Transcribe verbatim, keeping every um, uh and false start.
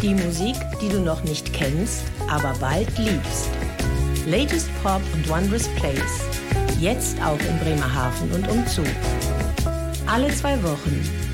Die Musik, die du noch nicht kennst, aber bald liebst. Latest Pop und Wondrous Place. Jetzt auch in Bremerhaven und umzu. Alle zwei Wochen